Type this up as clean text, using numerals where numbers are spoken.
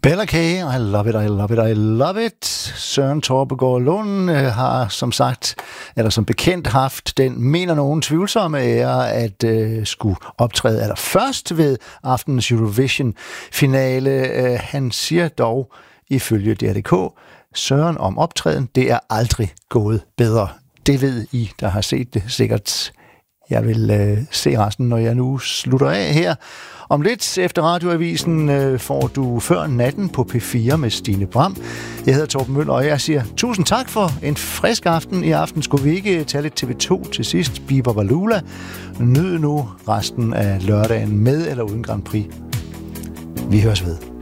Bella K, I love it, I love it, I love it. Søren Torpegaard Lund har som bekendt haft den, mener nogen, tvivlsomme ære at skulle optræde allerførst ved aftenens Eurovision-finale. Han siger dog, ifølge DR.dk, Søren om optræden, det er aldrig gået bedre. Det ved I, der har set det sikkert. Jeg vil se resten, når jeg nu slutter af her. Om lidt efter Radioavisen får du Før natten på P4 med Stine Bram. Jeg hedder Torben Møller, og jeg siger tusind tak for en frisk aften. I aften skulle vi ikke tage lidt TV2 til sidst. Biber Valula. Nyd nu resten af lørdagen med eller uden Grand Prix. Vi høres ved.